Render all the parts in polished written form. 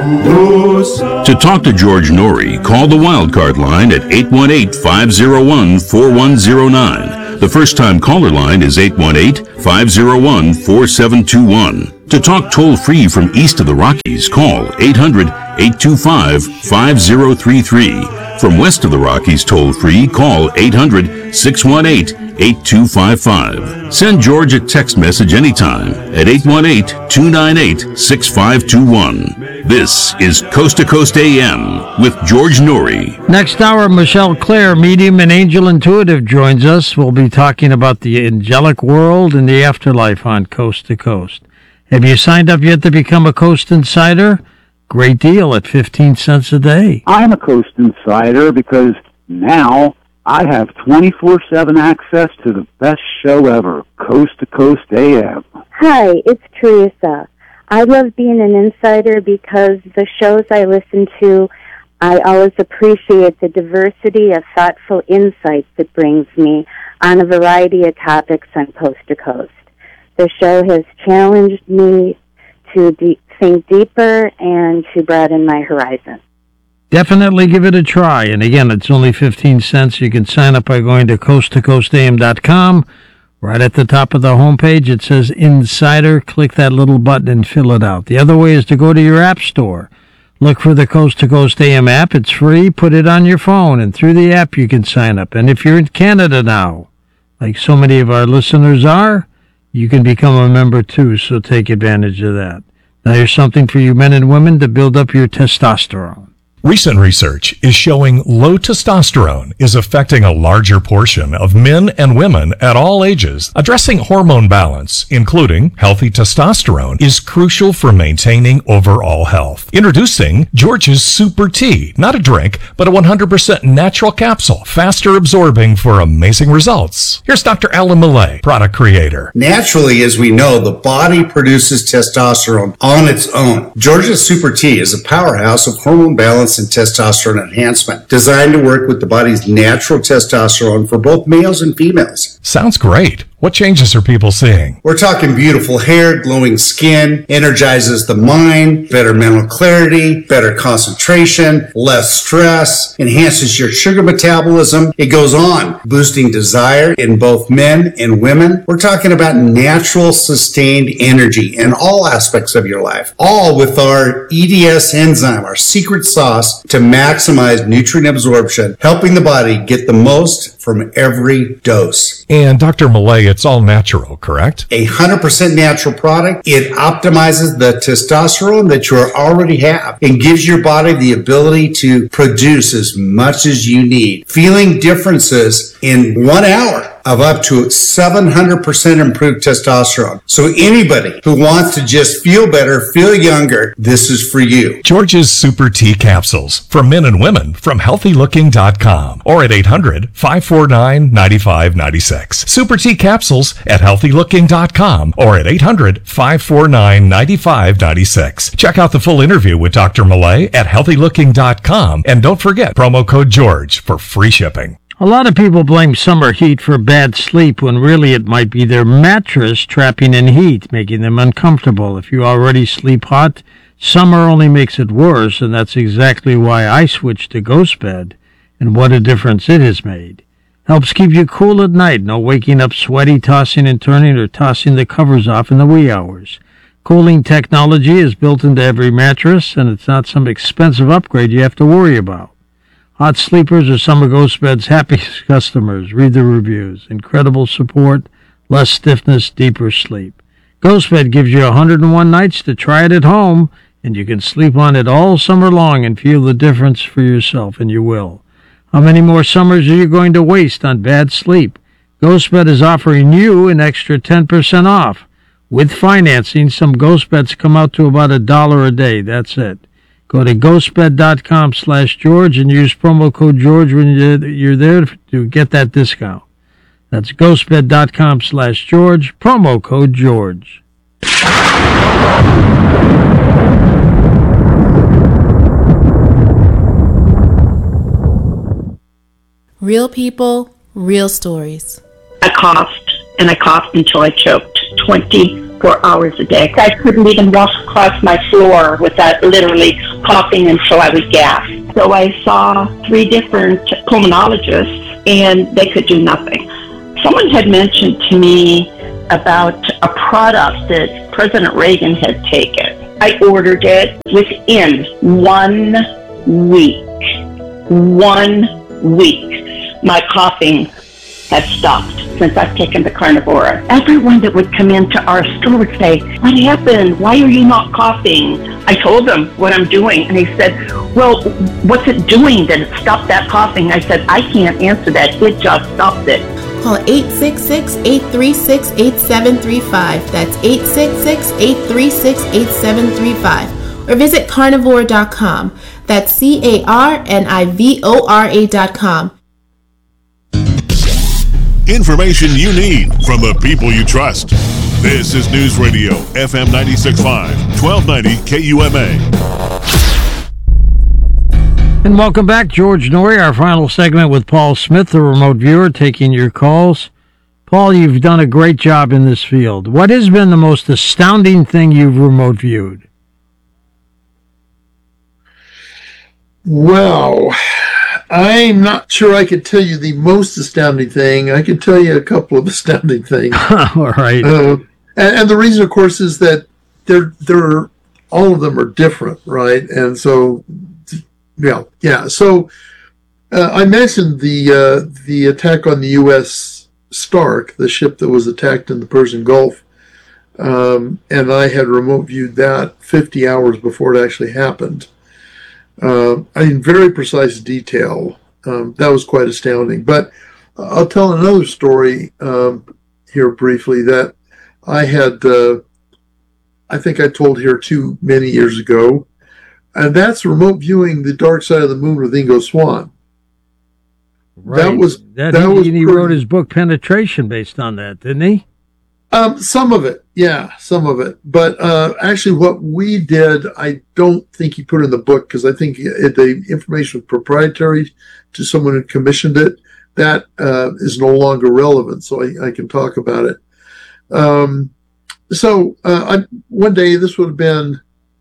To talk to George Norrie, call the Wildcard line at 818-501-4109. The first-time caller line is 818-501-4721. To talk toll-free from east of the Rockies, call 800-825-5033. From west of the Rockies toll-free, call 800-618-8255. Send George a text message anytime at 818-298-6521. This is Coast to Coast AM with George Norrie. Next hour, Michelle Clare, medium and angel intuitive, joins us. We'll be talking about the angelic world and the afterlife on Coast to Coast. Have you signed up yet to become a Coast Insider? Great deal at 15 cents a day. I'm a Coast Insider because now I have 24/7 access to the best show ever, Coast to Coast AM. Hi, it's Teresa. I love being an insider because the shows I listen to, I always appreciate the diversity of thoughtful insights it brings me on a variety of topics on Coast to Coast. The show has challenged me to think deeper and to broaden my horizon. Definitely give it a try. And again, it's only 15 cents. You can sign up by going to coasttocoastam.com. Right at the top of the homepage, it says Insider. Click that little button and fill it out. The other way is to go to your app store. Look for the Coast to Coast AM app. It's free. Put it on your phone, and through the app you can sign up. And if you're in Canada now, like so many of our listeners are, you can become a member too, so take advantage of that. Now here's something for you men and women to build up your testosterone. Recent research is showing low testosterone is affecting a larger portion of men and women at all ages. Addressing hormone balance, including healthy testosterone, is crucial for maintaining overall health. Introducing George's Super Tea, not a drink, but a 100% natural capsule, faster absorbing for amazing results. Here's Dr. Alan Millay, product creator. Naturally, as we know, the body produces testosterone on its own. George's Super Tea is a powerhouse of hormone balance and testosterone enhancement, designed to work with the body's natural testosterone for both males and females. Sounds great. What changes are people seeing? We're talking beautiful hair, glowing skin, energizes the mind, better mental clarity, better concentration, less stress, enhances your sugar metabolism. It goes on, boosting desire in both men and women. We're talking about natural, sustained energy in all aspects of your life, all with our EDS enzyme, our secret sauce to maximize nutrient absorption, helping the body get the most from every dose. And Dr. Millay, it's all natural, correct? 100% natural product. It optimizes the testosterone that you already have and gives your body the ability to produce as much as you need. Feeling differences in 1 hour of up to 700% improved testosterone. So anybody who wants to just feel better, feel younger, this is for you. George's Super Tea Capsules for men and women from healthylooking.com or at 800-549-9596. Super Tea Capsules at healthylooking.com or at 800-549-9596. Check out the full interview with Dr. Millay at healthylooking.com and don't forget promo code George for free shipping. A lot of people blame summer heat for bad sleep when really it might be their mattress trapping in heat, making them uncomfortable. If you already sleep hot, summer only makes it worse, and that's exactly why I switched to Ghost Bed, and what a difference it has made. Helps keep you cool at night, no waking up sweaty, tossing and turning, or tossing the covers off in the wee hours. Cooling technology is built into every mattress, and it's not some expensive upgrade you have to worry about. Hot sleepers are some of Ghost Bed's happiest customers. Read the reviews. Incredible support, less stiffness, deeper sleep. Ghost Bed gives you 101 nights to try it at home, and you can sleep on it all summer long and feel the difference for yourself, and you will. How many more summers are you going to waste on bad sleep? Ghost Bed is offering you an extra 10% off. With financing, some Ghost Beds come out to about $1 a day. That's it. Go to ghostbed.com/George and use promo code George when you're there to get that discount. That's ghostbed.com/George, promo code George. Real people, real stories. I coughed, and I coughed until I choked 20 for hours a day. I couldn't even walk across my floor without literally coughing until I would gasp. So I saw 3 different pulmonologists, and they could do nothing. Someone had mentioned to me about a product that President Reagan had taken. I ordered it within 1 week. 1 week. My coughing had stopped since I've taken the Carnivora. Everyone that would come into our store would say, "What happened? Why are you not coughing?" I told them what I'm doing, and he said, "Well, what's it doing that it stopped that coughing?" I said, "I can't answer that. It just stopped it." Call 866-836-8735. That's 866-836-8735. Or visit carnivora.com. That's carnivora.com. Information you need from the people you trust. This is News Radio, FM 96.5, 1290 KUMA. And welcome back, George Noory, our final segment with Paul Smith, the remote viewer, taking your calls. Paul, you've done a great job in this field. What has been the most astounding thing you've remote viewed? Well, I'm not sure I could tell you the most astounding thing. I could tell you a couple of astounding things. All right. And the reason, of course, is that they're all of them are different, right? And so, yeah. So I mentioned the attack on the U.S. Stark, the ship that was attacked in the Persian Gulf, and I had remote viewed that 50 hours before it actually happened. In very precise detail. That was quite astounding. But I'll tell another story here briefly that I had, I think I told here too many years ago, and that's remote viewing The Dark Side of the Moon with Ingo Swann. Right. He wrote his book Penetration based on that, didn't he? Some of it, yeah, some of it. But actually what we did, I don't think he put in the book because I think the information was proprietary to someone who commissioned it. That is no longer relevant, so I can talk about it. One day, this would have been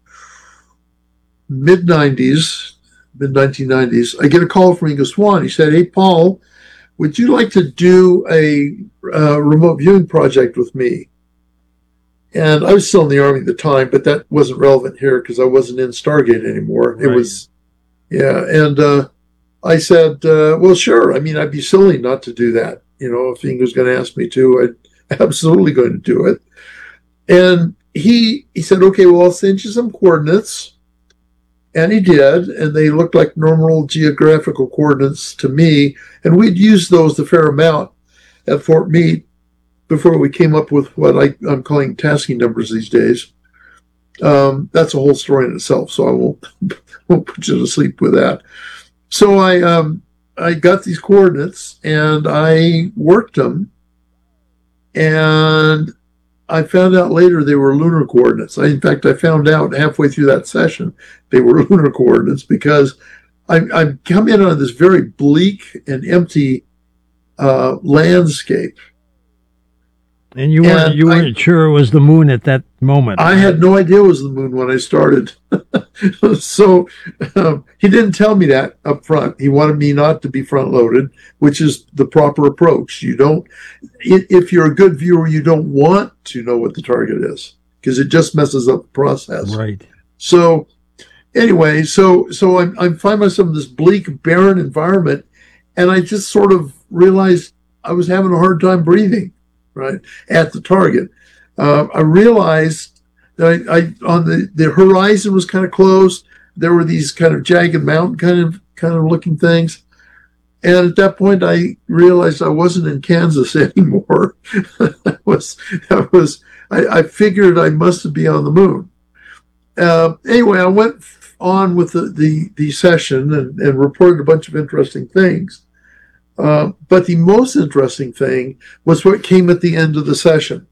mid-1990s, I get a call from Ingo Swann. He said, "Hey, Paul, would you like to do a remote viewing project with me?" And I was still in the Army at the time, but that wasn't relevant here because I wasn't in Stargate anymore. Right. It was, yeah. And I said, well, sure. I mean, I'd be silly not to do that. You know, if Ingo's going to ask me to, I'd absolutely going to do it. And he said, okay, well, I'll send you some coordinates. And he did, and they looked like normal geographical coordinates to me. And we'd used those a fair amount at Fort Meade before we came up with what I'm calling tasking numbers these days. That's a whole story in itself, so I won't put you to sleep with that. So I got these coordinates, and I worked them, and I found out later they were lunar coordinates. In fact, I found out halfway through that session they were lunar coordinates because I come in on this very bleak and empty landscape. And you weren't sure it was the moon at that moment. I had no idea it was the moon when I started. So he didn't tell me that up front. He wanted me not to be front loaded, which is the proper approach. You don't, if you're a good viewer, you don't want to know what the target is because it just messes up the process. Right. So anyway, so I'm finding myself in this bleak, barren environment, and I just sort of realized I was having a hard time breathing. Right at the target, I realized that I on the horizon was kind of close. There were these kind of jagged mountain kind of looking things, and at that point, I realized I wasn't in Kansas anymore. I figured I must be on the moon. Anyway, I went on with the session and reported a bunch of interesting things. But the most interesting thing was what came at the end of the session.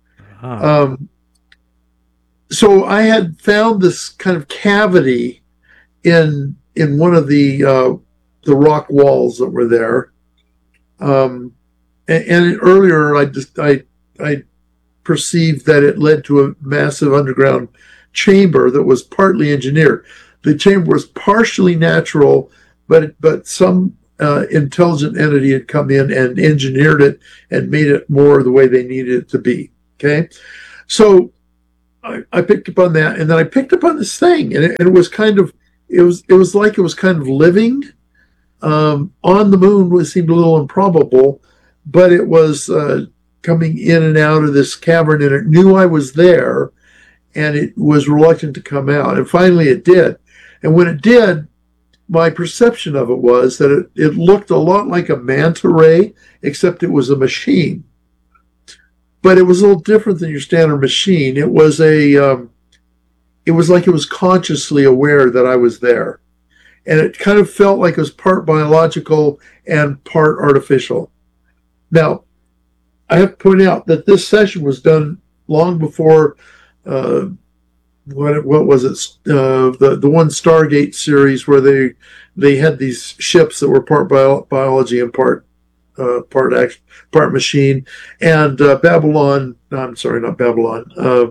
So I had found this kind of cavity in one of the rock walls that were there. And earlier I perceived that it led to a massive underground chamber that was partly engineered. The chamber was partially natural, but some intelligent entity had come in and engineered it and made it more the way they needed it to be. Okay, so I picked up on that, and then I picked up on this thing, and it was kind of, it was like it was kind of living. On the moon seemed a little improbable, but it was coming in and out of this cavern, and it knew I was there, and it was reluctant to come out. And finally it did. And when it did, my perception of it was that it looked a lot like a manta ray, except it was a machine. But it was a little different than your standard machine. It was it was like it was consciously aware that I was there. And it kind of felt like it was part biological and part artificial. Now, I have to point out that this session was done long before, what was it? The one Stargate series where they had these ships that were part biology and part machine, and Babylon. I'm sorry, not Babylon.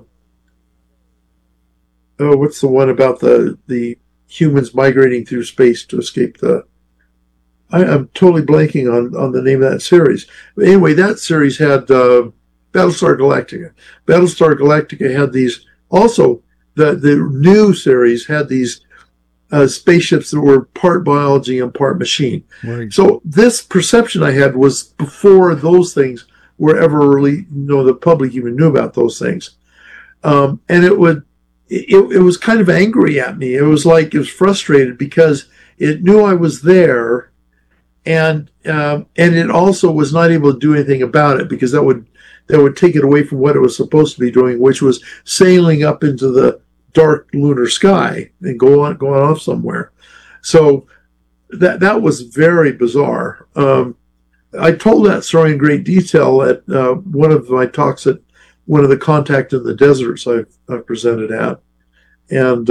What's the one about the humans migrating through space to escape the? I'm totally blanking on the name of that series. But anyway, that series had Battlestar Galactica. Battlestar Galactica had these also. The new series had these spaceships that were part biology and part machine. Right. So this perception I had was before those things were ever really, the public even knew about those things. And it was kind of angry at me. It was like it was frustrated because it knew I was there, and it also was not able to do anything about it because that would take it away from what it was supposed to be doing, which was sailing up into the dark lunar sky and going off somewhere. So that was very bizarre. I told that story in great detail at one of my talks at one of the Contact in the Deserts I've presented at, and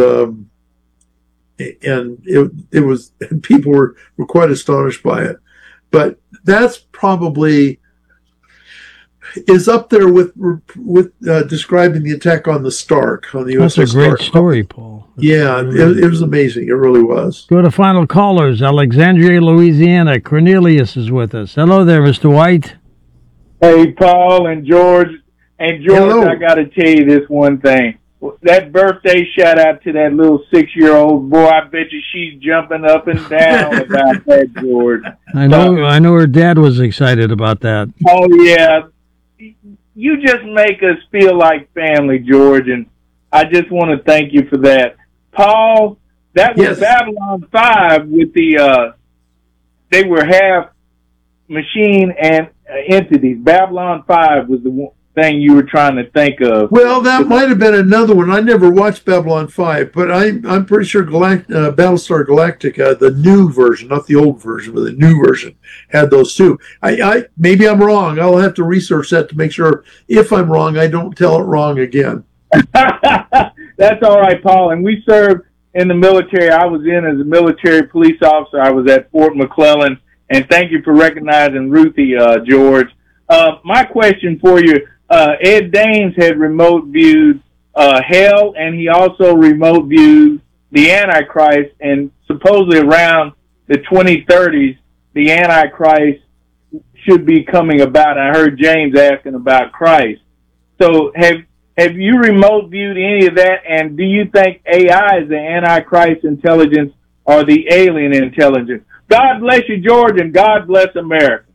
it was, and people were quite astonished by it. But that's probably is up there with describing the attack on the Stark, on the USS That's a great Stark. Story, Paul. Yeah, it was amazing. It really was. Go to final callers. Alexandria, Louisiana. Cornelius is with us. Hello there, Mr. White. Hey, Paul and George. And George, Hello. I got to tell you this one thing. That birthday shout out to that little 6-year-old boy. I bet you she's jumping up and down about that, George. I know her dad was excited about that. Oh, yeah. You just make us feel like family, George, and I just want to thank you for that. Paul, that was Yes. Babylon 5 with they were half machine and entities. Babylon 5 was the one thing you were trying to think of. Well, that might have been another one. I never watched Babylon 5, but I'm pretty sure Battlestar Galactica, the new version, not the old version, but the new version, had those too. I maybe I'm wrong. I'll have to research that to make sure if I'm wrong, I don't tell it wrong again. That's all right, Paul. And we served in the military. I was in as a military police officer. I was at Fort McClellan. And thank you for recognizing Ruthie, George. My question for you, Ed Dames had remote viewed hell, and he also remote viewed the Antichrist, and supposedly around the 2030s, the Antichrist should be coming about. I heard James asking about Christ. So have you remote viewed any of that, and do you think AI is the Antichrist intelligence or the alien intelligence? God bless you, George, and God bless America.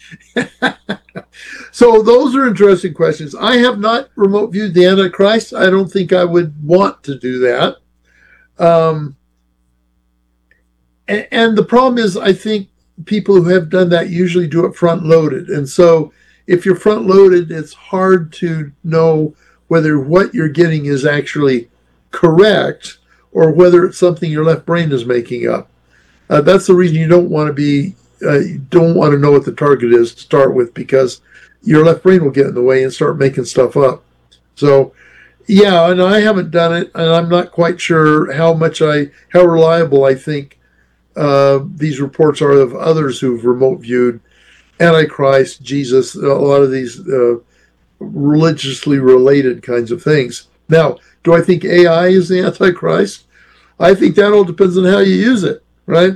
So those are interesting questions. I have not remote viewed the Antichrist. I don't think I would want to do that. And the problem is, I think people who have done that usually do it front loaded. And so if you're front loaded, it's hard to know whether what you're getting is actually correct or whether it's something your left brain is making up. That's the reason you don't want to be, you don't want to know what the target is to start with, because your left brain will get in the way and start making stuff up. So, yeah, and I haven't done it, and I'm not quite sure how reliable I think these reports are of others who've remote viewed Antichrist, Jesus, a lot of these religiously related kinds of things. Now, do I think AI is the Antichrist? I think that all depends on how you use it, right?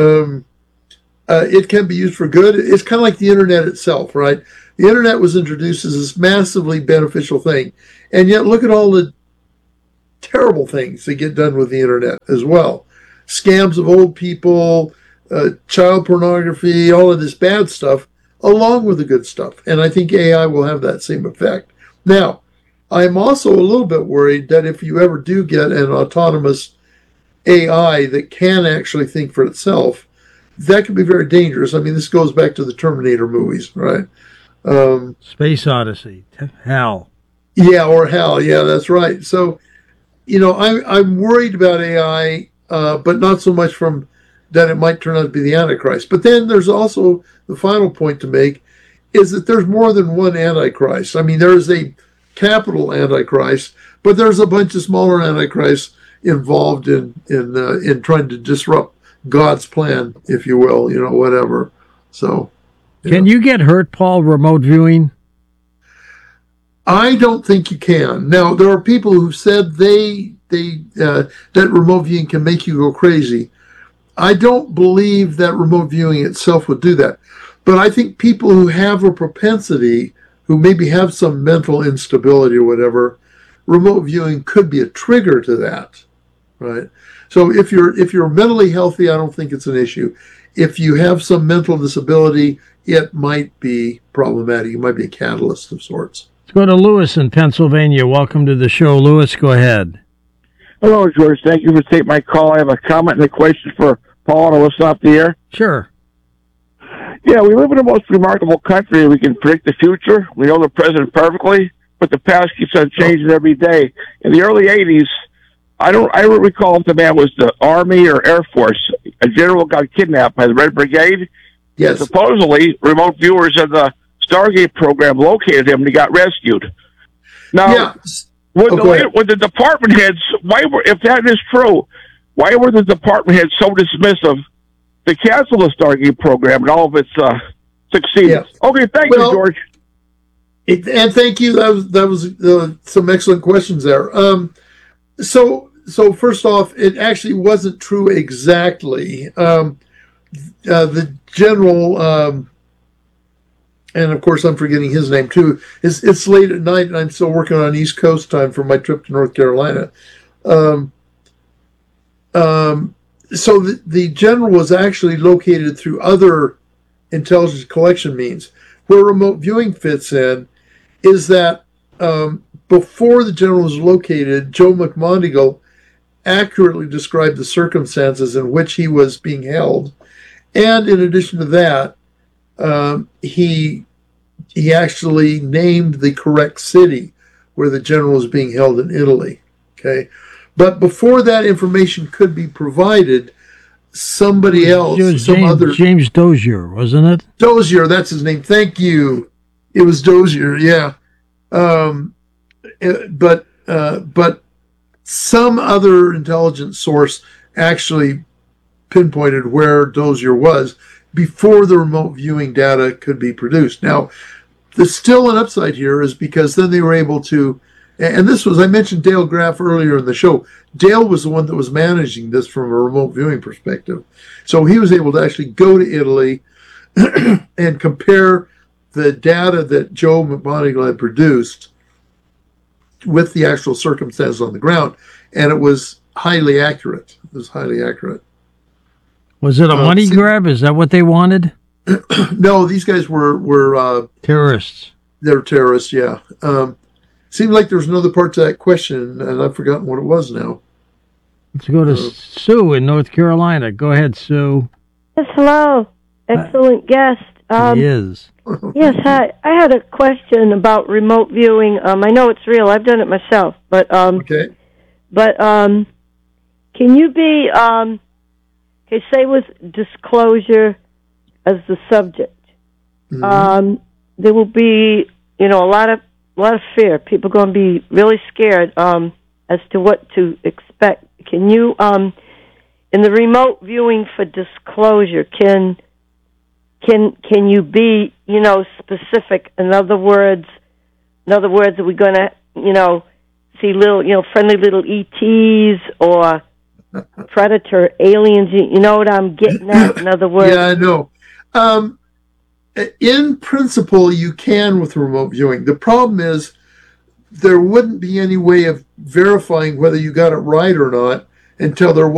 It can be used for good. It's kind of like the internet itself, right? The internet was introduced as this massively beneficial thing. And yet look at all the terrible things that get done with the internet as well. Scams of old people, child pornography, all of this bad stuff, along with the good stuff. And I think AI will have that same effect. Now, I'm also a little bit worried that if you ever do get an autonomous AI that can actually think for itself, that could be very dangerous. I mean, this goes back to the Terminator movies, right? Space Odyssey, HAL. Yeah, or HAL. Yeah, that's right. So, I'm worried about AI, but not so much from that it might turn out to be the Antichrist. But then there's also the final point to make is that there's more than one Antichrist. I mean, there's a capital Antichrist, but there's a bunch of smaller Antichrists involved in trying to disrupt God's plan, if you will, whatever. So, can you get hurt, Paul, remote viewing? I don't think you can. Now, there are people who said that remote viewing can make you go crazy. I don't believe that remote viewing itself would do that. But I think people who have a propensity, who maybe have some mental instability or whatever, remote viewing could be a trigger to that, right? So if you're mentally healthy, I don't think it's an issue. If you have some mental disability, it might be problematic. It might be a catalyst of sorts. Let's go to Lewis in Pennsylvania. Welcome to the show, Lewis. Go ahead. Hello, George. Thank you for taking my call. I have a comment and a question for Paul to listen off the air. Sure. Yeah, we live in the most remarkable country. We can predict the future. We know the president perfectly, but the past keeps on changing every day. In the early 80s, I don't recall if the man was the Army or Air Force. A general got kidnapped by the Red Brigade. Yes. Supposedly, remote viewers of the Stargate program located him and he got rescued. Now, would the department heads, if that is true, why were the department heads so dismissive to cancel the Stargate program and all of its succeeded? Yeah. Okay, thank you, George. And thank you. That was some excellent questions there. So first off, it actually wasn't true exactly. The general, and of course I'm forgetting his name too. It's late at night, and I'm still working on East Coast time for my trip to North Carolina. So the general was actually located through other intelligence collection means. Where remote viewing fits in is that before the general was located, Joe McMonigal accurately described the circumstances in which he was being held. And in addition to that, he actually named the correct city where the general was being held in Italy. Okay. But before that information could be provided, somebody else, James Dozier, wasn't it? Dozier, that's his name. Thank you. It was Dozier, yeah. But some other intelligence source actually pinpointed where Dozier was before the remote viewing data could be produced. Now, there's still an upside here is because then they were able to, and this was, I mentioned Dale Graff earlier in the show. Dale was the one that was managing this from a remote viewing perspective. So he was able to actually go to Italy and compare the data that Joe McMonigal had produced with the actual circumstances on the ground. And it was highly accurate. It was highly accurate. Was it a money grab? Is that what they wanted? No, these guys were terrorists. They're terrorists, yeah. Seemed like there was another part to that question, and I've forgotten what it was now. Let's go to Sue in North Carolina. Go ahead, Sue. Yes, hello. Excellent guest. He is. Yes, hi. I had a question about remote viewing. I know it's real. I've done it myself. But okay. But can you be say with disclosure as the subject? Mm-hmm. There will be, a lot of fear. People are going to be really scared as to what to expect. Can you, in the remote viewing for disclosure, can you be, specific? In other words, In other words, are we going to, see little, friendly little ETs or predator aliens? You know what I'm getting at? In other words, yeah, I know. In principle, you can with remote viewing. The problem is there wouldn't be any way of verifying whether you got it right or not until there